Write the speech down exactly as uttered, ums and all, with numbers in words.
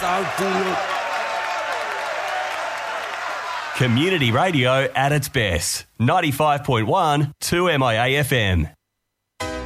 so good. Community radio at its best. ninety-five point one, two M I A F M.